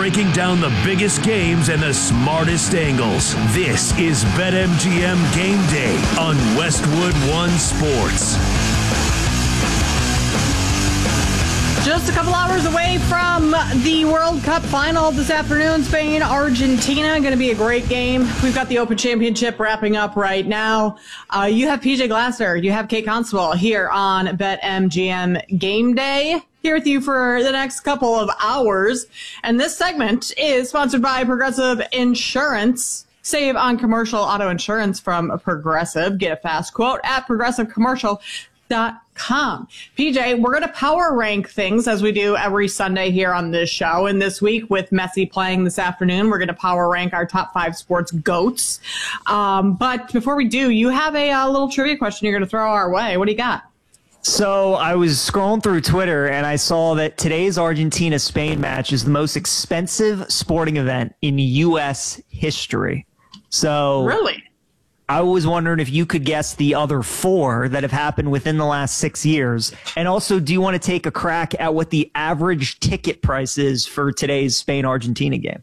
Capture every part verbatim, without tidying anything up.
breaking down the biggest games and the smartest angles. This is BetMGM Game Day on Westwood One Sports. Just a couple hours away from the World Cup final this afternoon, Spain, Argentina. Going to be a great game. We've got the Open Championship wrapping up right now. Uh, you have P J Glasser, you have Kate Constable here on BetMGM Game Day, here with you for the next couple of hours. And this segment is sponsored by Progressive Insurance. Save on commercial auto insurance from Progressive. Get a fast quote at progressive commercial dot com. P J, we're going to power rank things as we do every Sunday here on this show. And this week, with Messi playing this afternoon, we're going to power rank our top five sports GOATs. Um, but before we do, you have a, a little trivia question you're going to throw our way. What do you got? So I was scrolling through Twitter and I saw that today's Argentina-Spain match is the most expensive sporting event in U S history. So Really? I was wondering if you could guess the other four that have happened within the last six years. And also, do you want to take a crack at what the average ticket price is for today's Spain-Argentina game?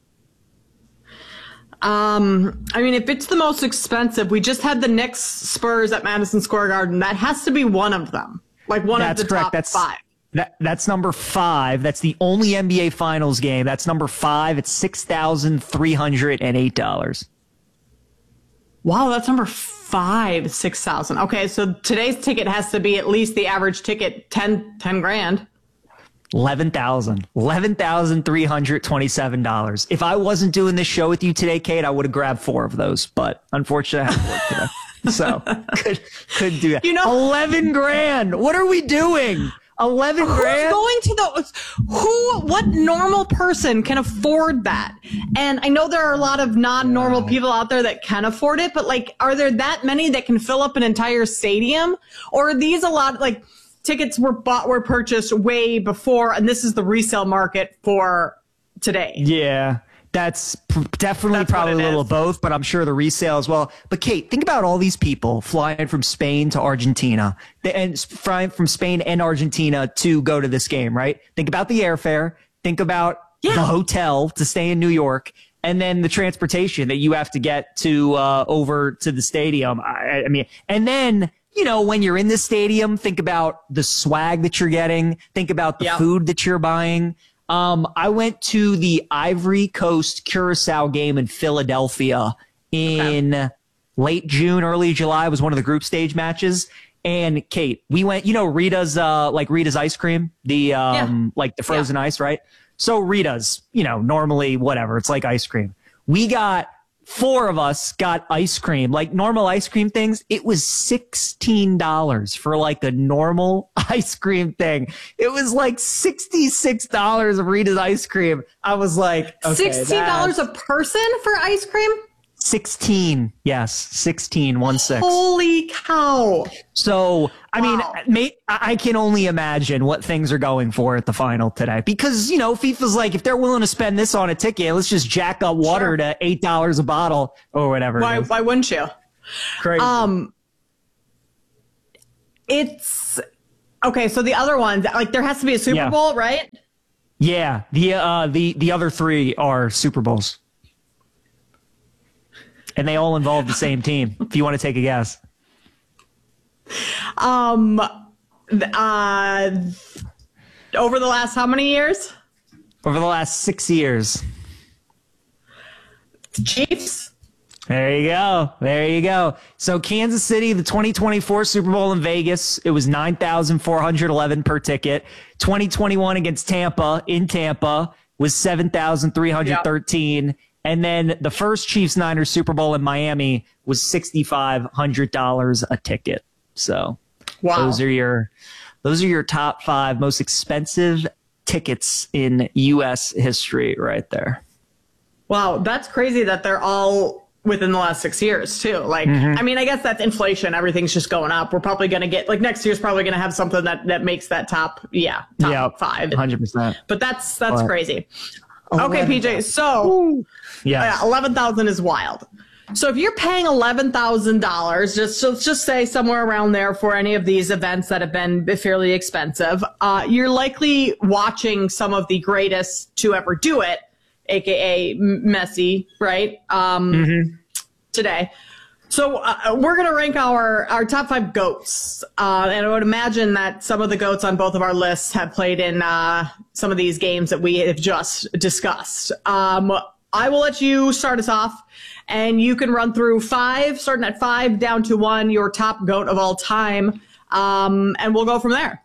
Um, I mean, if it's the most expensive, we just had the Knicks Spurs at Madison Square Garden. That has to be one of them. Like one That's of the correct. top That's, five. That, that's number five. That's the only N B A Finals game. That's number five. It's six thousand three hundred eight dollars. Wow, that's number five, six thousand. Okay, so today's ticket has to be at least the average ticket, ten, ten grand. Eleven thousand, eleven thousand three hundred twenty-seven dollars. If I wasn't doing this show with you today, Kate, I would have grabbed four of those. But unfortunately, I have to work today, so could couldn't do that. You know, eleven grand. What are we doing? Eleven grand. Who's going to the who? What normal person can afford that? And I know there are a lot of non-normal people out there that can afford it, but like, are there that many that can fill up an entire stadium? Or are these a lot like tickets were bought, were purchased way before, and this is the resale market for today? Yeah. That's p- definitely That's probably a little is. of both, but I'm sure the resale as well. But Kate, think about all these people flying from Spain to Argentina, and flying from Spain and Argentina to go to this game, right? Think about the airfare. Think about Yeah. the hotel to stay in New York, and then the transportation that you have to get to uh, over to the stadium. I, I mean, and then, you know, when you're in the stadium, think about the swag that you're getting. Think about the Yeah. food that you're buying. Um, I went to the Ivory Coast Curacao game in Philadelphia in okay. late June, early July. It was one of the group stage matches. And Kate, we went, you know, Rita's, uh, like Rita's ice cream, the, um, yeah. like the frozen yeah. ice, right? So Rita's, you know, normally whatever, it's like ice cream. We got, four of us got ice cream, like normal ice cream things. It was sixteen dollars for like a normal ice cream thing. It was like sixty-six dollars of Rita's ice cream. I was like, okay, sixteen dollars a person for ice cream? sixteen. Yes. sixteen, one six. Holy cow. So, I mean, wow. may, I can only imagine what things are going for at the final today, because, you know, FIFA's like, if they're willing to spend this on a ticket, let's just jack up water sure. to eight dollars a bottle or whatever. Why, why wouldn't you? Crazy. Um, it's okay. So the other ones, like there has to be a Super yeah. Bowl, right? Yeah. The, uh, the, the other three are Super Bowls. And they all involve the same team, if you want to take a guess. Um, uh, over the last how many years? Over the last six years. Chiefs? There you go. There you go. So Kansas City, the twenty twenty-four Super Bowl in Vegas, it was nine thousand four hundred eleven per ticket. twenty twenty-one against Tampa, in Tampa, was seven thousand three hundred thirteen. Yep. And then the first Chiefs-Niners Super Bowl in Miami was six thousand five hundred dollars a ticket. So wow. those are your those are your top five most expensive tickets in U S history right there. Wow, that's crazy that they're all within the last six years too. Like, mm-hmm. I mean, I guess that's inflation. Everything's just going up. We're probably going to get like next year's probably going to have something that, that makes that top, yeah, top yep, five. one hundred percent. But that's that's but, crazy. Okay, P J. So yes. yeah, eleven thousand is wild. So if you're paying eleven thousand dollars, just let's just say somewhere around there for any of these events that have been fairly expensive, uh, you're likely watching some of the greatest to ever do it aka Messi, right? Um, mm-hmm. Today. So uh, we're going to rank our, our top five GOATs. Uh, and I would imagine that some of the GOATs on both of our lists have played in uh, some of these games that we have just discussed. Um, I will let you start us off, and you can run through five, starting at five down to one, your top GOAT of all time. Um, and we'll go from there.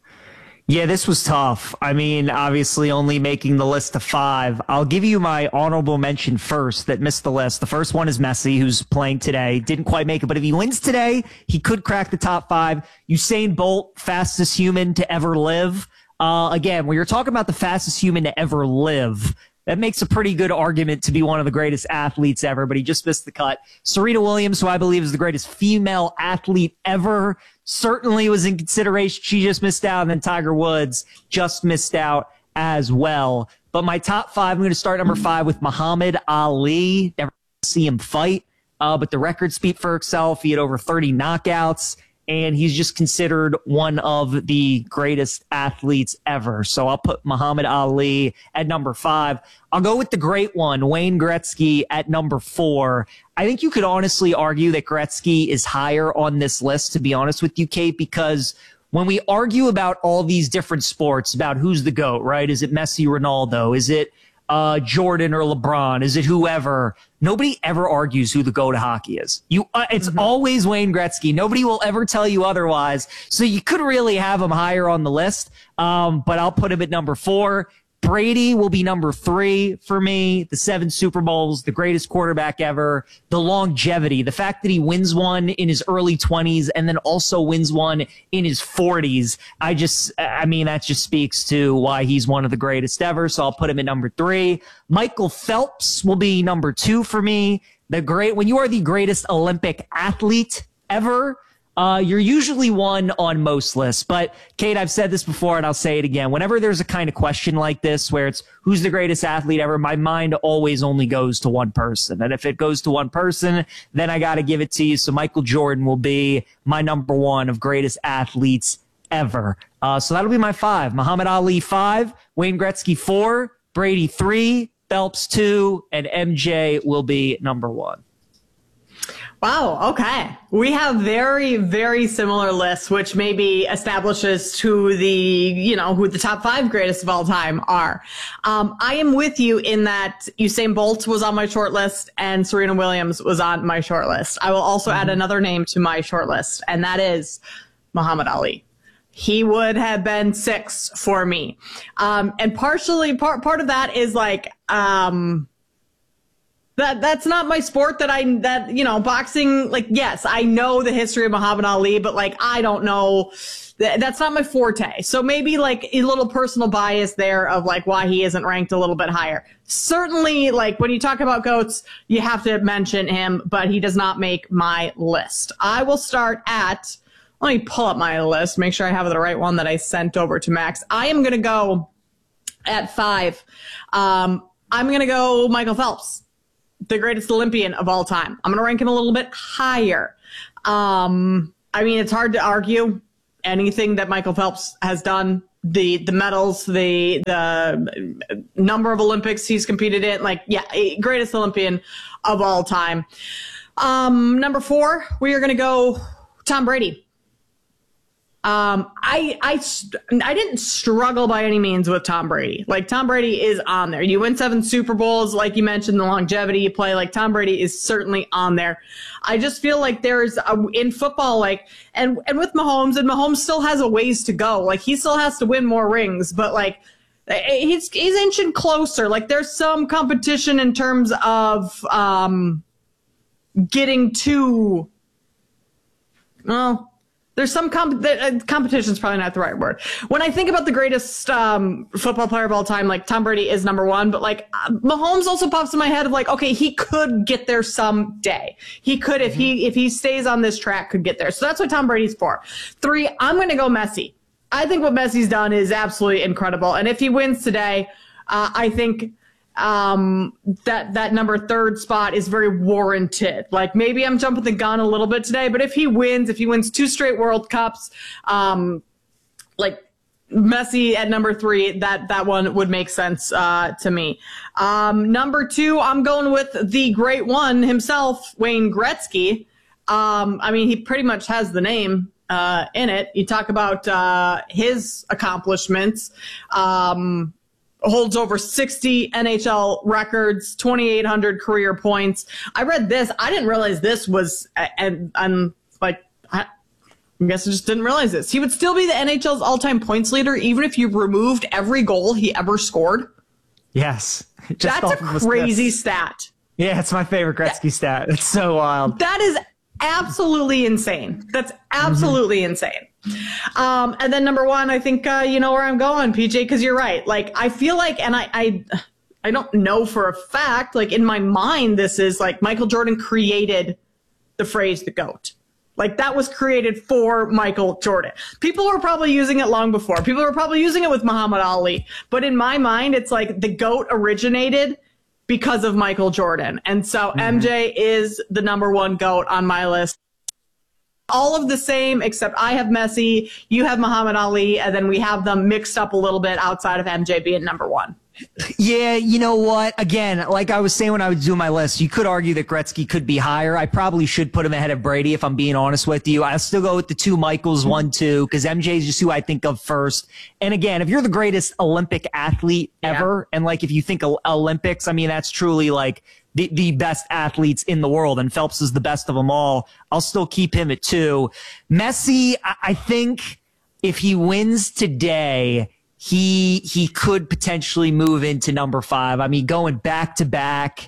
Yeah, this was tough. I mean, obviously only making the list of five. I'll give you my honorable mention first that missed the list. The first one is Messi, who's playing today. Didn't quite make it, but if he wins today, he could crack the top five. Usain Bolt, fastest human to ever live. Uh, again, when you're talking about the fastest human to ever live, that makes a pretty good argument to be one of the greatest athletes ever, but he just missed the cut. Serena Williams, who I believe is the greatest female athlete ever, certainly was in consideration. She just missed out. And then Tiger Woods just missed out as well. But my top five, I'm going to start number five with Muhammad Ali. Never see him fight, uh, but the record speak for itself. He had over thirty knockouts, and he's just considered one of the greatest athletes ever. So I'll put Muhammad Ali at number five. I'll go with the great one, Wayne Gretzky, at number four. I think you could honestly argue that Gretzky is higher on this list, to be honest with you, Kate, because when we argue about all these different sports, about who's the GOAT, right? Is it Messi, Ronaldo? Is it uh, Jordan or LeBron? Is it whoever? Nobody ever argues who the GOAT of hockey is. You, uh, it's mm-hmm. always Wayne Gretzky. Nobody will ever tell you otherwise. So you could really have him higher on the list, um, but I'll put him at number four. Brady will be number three for me. The seven Super Bowls, the greatest quarterback ever, the longevity, the fact that he wins one in his early twenties and then also wins one in his forties. I just, I mean, that just speaks to why he's one of the greatest ever. So I'll put him at number three. Michael Phelps will be number two for me. The great, when you are the greatest Olympic athlete ever, Uh, you're usually one on most lists. But, Kate, I've said this before, and I'll say it again. Whenever there's a kind of question like this where it's who's the greatest athlete ever, my mind always only goes to one person. And if it goes to one person, then I got to give it to you. So Michael Jordan will be my number one of greatest athletes ever. Uh, so that'll be my five. Muhammad Ali, five. Wayne Gretzky, four. Brady, three. Phelps, two. And M J will be number one. Wow. Okay. We have very, very similar lists, which maybe establishes who the, you know, who the top five greatest of all time are. Um, I am with you in that Usain Bolt was on my short list and Serena Williams was on my short list. I will also mm-hmm. add another name to my short list, and that is Muhammad Ali. He would have been six for me. Um, and partially, part, part of that is like, um, That that's not my sport that I, that, you know, boxing, like, yes, I know the history of Muhammad Ali, but like, I don't know, th- that's not my forte. So maybe like a little personal bias there of like why he isn't ranked a little bit higher. Certainly, like when you talk about GOATs, you have to mention him, but he does not make my list. I will start at, let me pull up my list, make sure I have the right one that I sent over to Max. I am going to go at five. Um, I'm going to go Michael Phelps, the greatest Olympian of all time. I'm going to rank him a little bit higher. Um, I mean, it's hard to argue anything that Michael Phelps has done. The the medals, the the number of Olympics he's competed in, like, yeah, greatest Olympian of all time. Um, number four, we are going to go Tom Brady. Um, I, I, I didn't struggle by any means with Tom Brady. Like, Tom Brady is on there. You win seven Super Bowls, like you mentioned, the longevity you play, like Tom Brady is certainly on there. I just feel like there's a, in football, like, and, and with Mahomes, and Mahomes still has a ways to go. Like, he still has to win more rings, but like, he's, he's inching closer. Like, there's some competition in terms of, um, getting to, well, There's some comp- uh, competition is probably not the right word. When I think about the greatest um, football player of all time, like Tom Brady is number one, but like uh, Mahomes also pops in my head of like, okay, he could get there someday. He could, if he if he stays on this track, could get there. So that's what Tom Brady's for. Three, I'm going to go Messi. I think what Messi's done is absolutely incredible, and if he wins today, uh, I think um that that number third spot is very warranted. Like, maybe I'm jumping the gun a little bit today, but if he wins, if he wins two straight World Cups, um like Messi at number three, that, that one would make sense uh, to me. Um, number two, I'm going with the great one himself, Wayne Gretzky. Um, I mean, he pretty much has the name uh, in it. You talk about uh, his accomplishments. Um, holds over sixty N H L records, twenty-eight hundred career points. I read this. I didn't realize this was, and I'm like, I, I guess I just didn't realize this. He would still be the N H L's all-time points leader, even if you removed every goal he ever scored. Yes. Just That's a crazy stat. Yeah, it's my favorite Gretzky stat. It's so wild. That is absolutely insane. That's absolutely mm-hmm. insane. Um, and then number one, I think, uh, you know where I'm going, P J, because you're right. Like, I feel like, and I, I, I don't know for a fact, like in my mind, this is like Michael Jordan created the phrase the GOAT. Like that was created for Michael Jordan. People were probably using it long before. People were probably using it with Muhammad Ali. But in my mind, it's like the GOAT originated because of Michael Jordan. And so mm-hmm. M J is the number one GOAT on my list. All of the same, except I have Messi, you have Muhammad Ali, and then we have them mixed up a little bit outside of M J being number one. Yeah, you know what? Again, like I was saying when I was doing my list, you could argue that Gretzky could be higher. I probably should put him ahead of Brady if I'm being honest with you. I'll still go with the two Michaels, one, two, because M J is just who I think of first. And again, if you're the greatest Olympic athlete ever, yeah. and like if you think of Olympics, I mean, that's truly like the, the best athletes in the world, and Phelps is the best of them all. I'll still keep him at two. Messi, I, I think if he wins today, he he could potentially move into number five. I mean, going back to back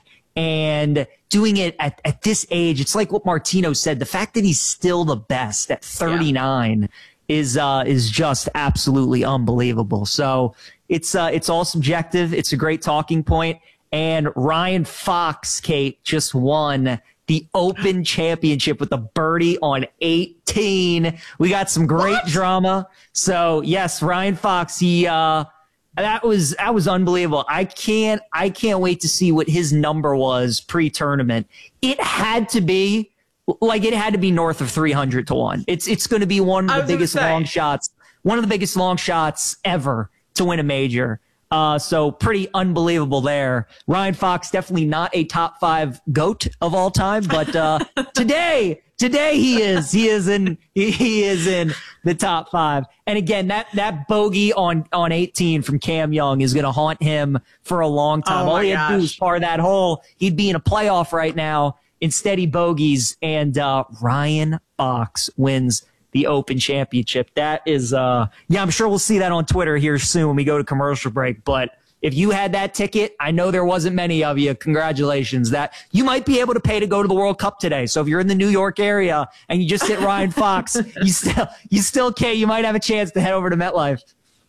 and doing it at, at this age, it's like what Martino said. The fact that he's still the best at thirty-nine yeah. is uh, is just absolutely unbelievable. So it's uh, it's all subjective. It's a great talking point. And Ryan Fox, Kate, just won the Open Championship with a birdie on eighteen. We got some great what? drama. So yes, Ryan Fox, he, uh, that was, that was unbelievable. I can't, I can't wait to see what his number was pre-tournament. It had to be, like, it had to be north of three hundred to one. It's, it's going to be one of the biggest long shots, one of the biggest long shots ever to win a major. Uh, so pretty unbelievable there. Ryan Fox, definitely not a top five GOAT of all time, but, uh, today, today he is, he is in, he is in the top five. And again, that, that bogey on, on eighteen from Cam Young is going to haunt him for a long time. Oh all he had gosh. to do was par that hole. He'd be in a playoff right now. Instead, he bogeys, and, uh, Ryan Fox wins the Open Championship. That is, uh, yeah, I'm sure we'll see that on Twitter here soon when we go to commercial break. But if you had that ticket, I know there wasn't many of you. Congratulations. That you might be able to pay to go to the World Cup today. So if you're in the New York area and you just hit Ryan Fox, you still, you still can. You might have a chance to head over to MetLife.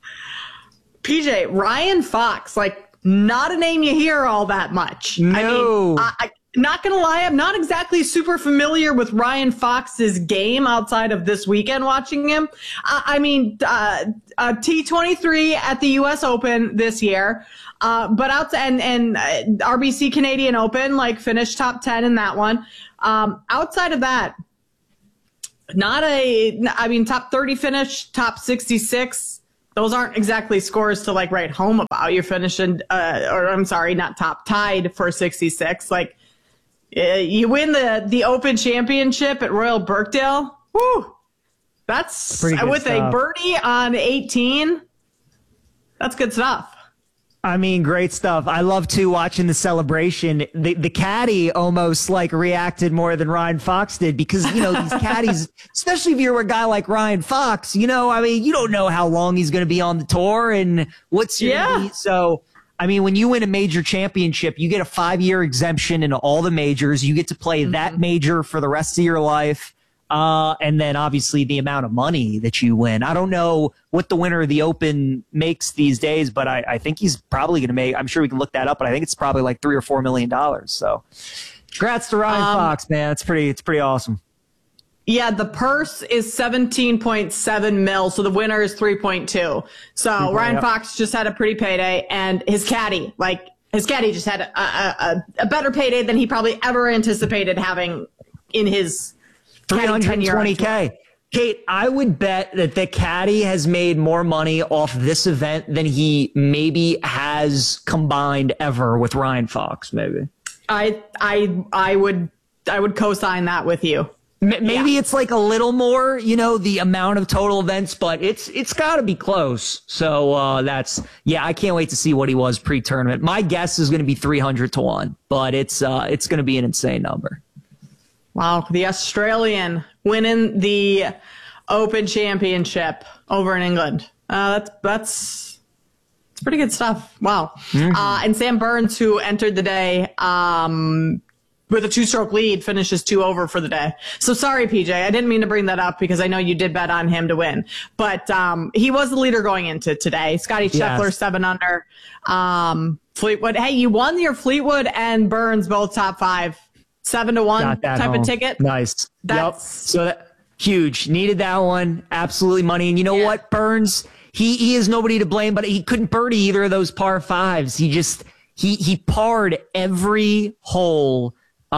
P J, Ryan Fox, like not a name you hear all that much. No. I mean, I, I Not gonna lie, I'm not exactly super familiar with Ryan Fox's game outside of this weekend watching him. Uh, I mean, uh, uh, T twenty-three at the U S Open this year, uh, but outside and and uh, R B C Canadian Open, like finished top ten in that one. Um, outside of that, not a. I mean, top thirty finish, top sixty-six. Those aren't exactly scores to like write home about. You're finishing, uh, or I'm sorry, not top, tied for sixty-six. Like. Uh, you win the, the Open Championship at Royal Birkdale. Woo! That's with stuff. A birdie on eighteen. That's good stuff. I mean, great stuff. I love too watching the celebration. The the caddy almost like reacted more than Ryan Fox did because, you know, these caddies, especially if you're a guy like Ryan Fox, you know, I mean, you don't know how long he's going to be on the tour and what's your yeah. So. I mean, when you win a major championship, you get a five-year exemption into all the majors. You get to play mm-hmm. that major for the rest of your life. Uh, and then obviously the amount of money that you win. I don't know what the winner of the Open makes these days, but I, I think he's probably going to make, I'm sure we can look that up, but I think it's probably like three or four million dollars. So congrats to Ryan um, Fox, man. It's pretty, it's pretty awesome. Yeah, the purse is seventeen point seven mil, so the winner is three point two. So three Ryan Fox just had a pretty payday, and his caddy, like, his caddy just had a, a, a better payday than he probably ever anticipated having in his three hundred twenty K. Kate, I would bet that the caddy has made more money off this event than he maybe has combined ever with Ryan Fox, maybe. I I I would I would co-sign that with you. M- maybe yeah. It's like a little more, you know, the amount of total events, but it's it's got to be close. So uh, that's yeah, I can't wait to see what he was pre-tournament. My guess is going to be three hundred to one, but it's uh, it's going to be an insane number. Wow, the Australian winning the Open Championship over in England. Uh, that's that's it's pretty good stuff. Wow. Mm-hmm. Uh, and Sam Burns, who entered the day um, with a two-stroke lead, finishes two over for the day. So sorry, P J, I didn't mean to bring that up because I know you did bet on him to win. But um, he was the leader going into today. Scotty Scheffler, yes. seven under. Um, Fleetwood, hey, you won your Fleetwood and Burns both top five. Seven to one type home. of ticket. Nice. That's yep. So that huge. Needed that one. Absolutely money. And you know yeah. what, Burns? He he is nobody to blame, but he couldn't birdie either of those par fives. He just he he parred every hole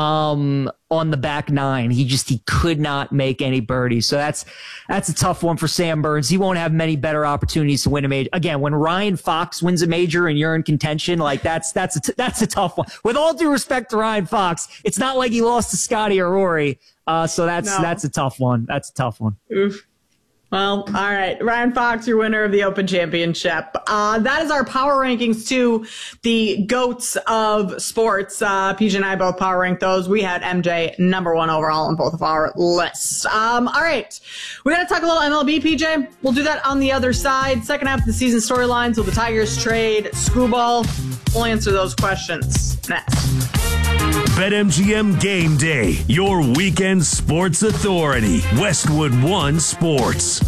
um on the back nine. He just he could not make any birdies. So that's that's a tough one for Sam Burns. He won't have many better opportunities to win a major. Again, when Ryan Fox wins a major and you're in contention, like that's that's a t- that's a tough one. With all due respect to Ryan Fox, it's not like he lost to Scotty or Rory. Uh so that's no. that's a tough one. That's a tough one. Oof. Well, all right. Ryan Fox, your winner of the Open Championship. Uh, that is our power rankings to the GOATs of sports. Uh, P J and I both power ranked those. We had M J number one overall on both of our lists. Um, all right. We're going to talk a little M L B, P J. We'll do that on the other side. Second half of the season storylines. Will the Tigers trade Skubal? We'll answer those questions next. BetMGM Game Day, your weekend sports authority. Westwood One Sports.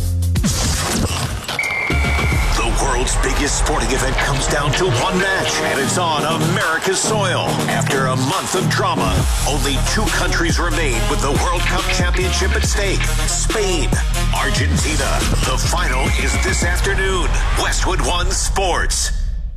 The world's biggest sporting event comes down to one match, and it's on America's soil. After a month of drama, only two countries remain with the World Cup Championship at stake. Spain, Argentina. The final is this afternoon. Westwood One Sports.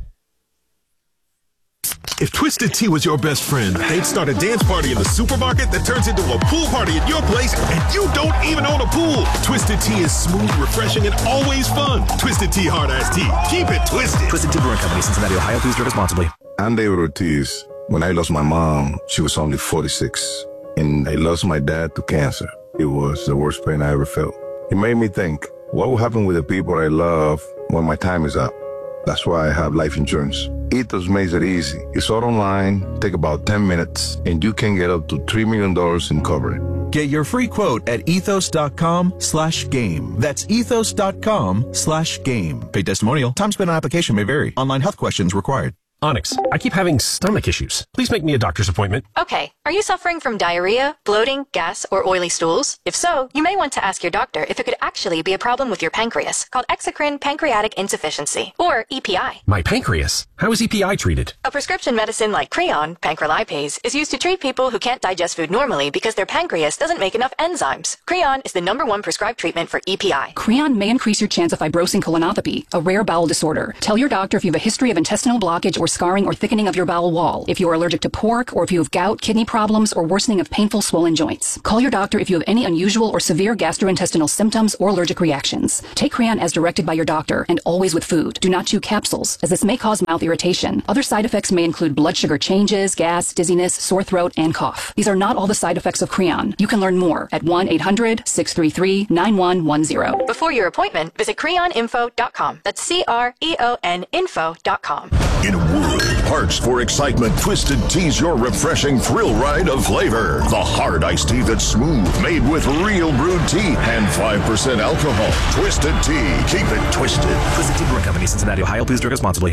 If Twisted Tea was your best friend, they'd start a dance party in the supermarket that turns into a pool party at your place, and you don't even own a pool. Twisted Tea is smooth, refreshing, and always fun. Twisted Tea Hard Iced Tea. Keep it twisted. Twisted Tea Brewing Company, Cincinnati, Ohio. Please drink responsibly. I'm David Ortiz. When I lost my mom, she was only forty-six, and I lost my dad to cancer. It was the worst pain I ever felt. It made me think, what will happen with the people I love when my time is up? That's why I have life insurance. Ethos makes it easy. It's all online, take about ten minutes, and you can get up to three million dollars in coverage. Get your free quote at ethos.com slash game. That's ethos.com slash game. Paid testimonial. Time spent on application may vary. Online health questions required. Onyx, I keep having stomach issues. Please make me a doctor's appointment. Okay. Are you suffering from diarrhea, bloating, gas, or oily stools? If so, you may want to ask your doctor if it could actually be a problem with your pancreas, called exocrine pancreatic insufficiency, or E P I. My pancreas? How is E P I treated? A prescription medicine like Creon, pancrelipase, is used to treat people who can't digest food normally because their pancreas doesn't make enough enzymes. Creon is the number one prescribed treatment for E P I. Creon may increase your chance of fibrosing colonopathy, a rare bowel disorder. Tell your doctor if you have a history of intestinal blockage or scarring or thickening of your bowel wall, if you are allergic to pork, or if you have gout, kidney problems, or worsening of painful swollen joints. Call your doctor if you have any unusual or severe gastrointestinal symptoms or allergic reactions. Take Creon as directed by your doctor, and always with food. Do not chew capsules, as this may cause mouth irritation. Other side effects may include blood sugar changes, gas, dizziness, sore throat, and cough. These are not all the side effects of Creon. You can learn more at one eight hundred six three three nine one one zero. Before your appointment, visit creon info dot com. That's C R E O N info dot com. In a world parched for excitement, Twisted Tea's your refreshing thrill ride of flavor. The hard iced tea that's smooth, made with real brewed tea and five percent alcohol. Twisted Tea. Keep it twisted. Twisted Tea Brewing Company, Cincinnati, Ohio. Please drink responsibly.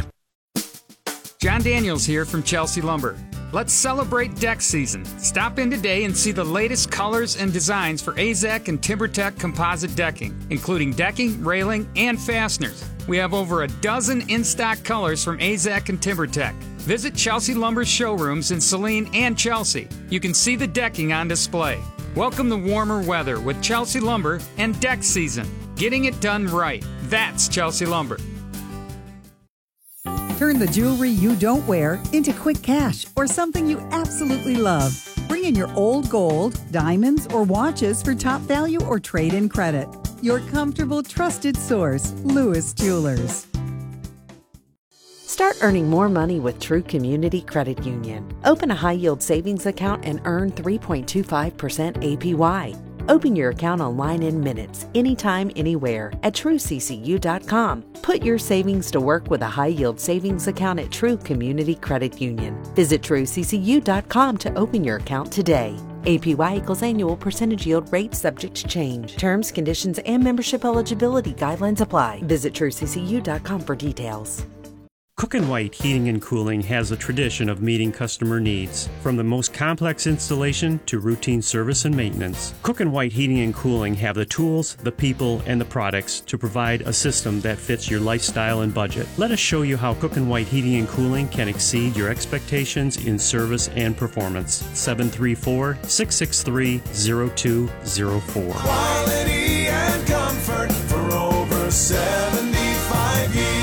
John Daniels here from Chelsea Lumber. Let's celebrate deck season. Stop in today and see the latest colors and designs for A Z E C and TimberTech composite decking, including decking, railing, and fasteners. We have over a dozen in-stock colors from A Z E C and TimberTech. Visit Chelsea Lumber's showrooms in Saline and Chelsea. You can see the decking on display. Welcome the warmer weather with Chelsea Lumber and deck season. Getting it done right. That's Chelsea Lumber. Turn the jewelry you don't wear into quick cash or something you absolutely love. Bring Trade in your old gold, diamonds, or watches for top value or trade-in credit. Your comfortable, trusted source, Lewis Jewelers. Start earning more money with True Community Credit Union. Open a high-yield savings account and earn three point two five percent A P Y. Open your account online in minutes, anytime, anywhere at true c c u dot com. Put your savings to work with a high-yield savings account at True Community Credit Union. Visit true c c u dot com to open your account today. A P Y equals annual percentage yield rate subject to change. Terms, conditions, and membership eligibility guidelines apply. Visit true c c u dot com for details. Cook and White Heating and Cooling has a tradition of meeting customer needs. From the most complex installation to routine service and maintenance, Cook and White Heating and Cooling have the tools, the people, and the products to provide a system that fits your lifestyle and budget. Let us show you how Cook and White Heating and Cooling can exceed your expectations in service and performance. seven three four, six six three, zero two zero four. Quality and comfort for over seventy-five years.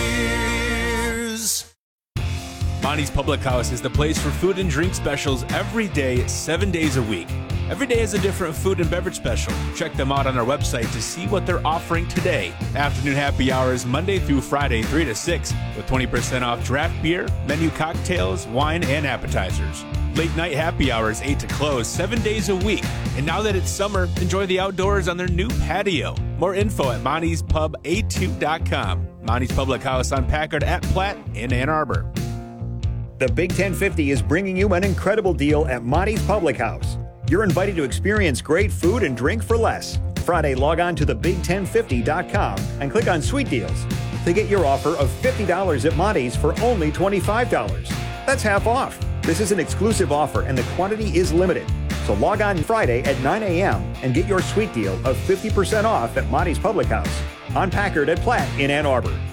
Monty's Public House is the place for food and drink specials every day, seven days a week. Every day is a different food and beverage special. Check them out on our website to see what they're offering today. Afternoon happy hours Monday through Friday, three to six, with twenty percent off draft beer, menu cocktails, wine, and appetizers. Late night happy hours, eight to close, seven days a week. And now that it's summer, enjoy the outdoors on their new patio. More info at monty's pub a two dot com. Monty's Public House on Packard at Platt in Ann Arbor. The Big ten fifty is bringing you an incredible deal at Monty's Public House. You're invited to experience great food and drink for less. Friday, log on to the big ten fifty dot com and click on Sweet Deals to get your offer of fifty dollars at Monty's for only twenty-five dollars. That's half off. This is an exclusive offer and the quantity is limited. So log on Friday at nine a.m. and get your sweet deal of fifty percent off at Monty's Public House on Packard at Platt in Ann Arbor.